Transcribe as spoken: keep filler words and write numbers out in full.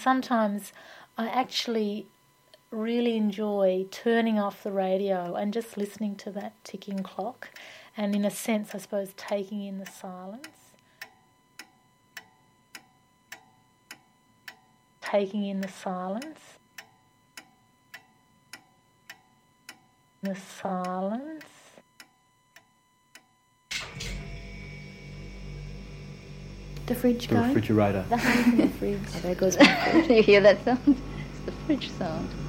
sometimes I actually really enjoy turning off the radio and just listening to that ticking clock, and in a sense, I suppose, taking in the silence. Taking in the silence. The silence. The fridge the going? refrigerator. The hum from the fridge. Oh, there goes my fridge. You hear that sound? It's the fridge sound.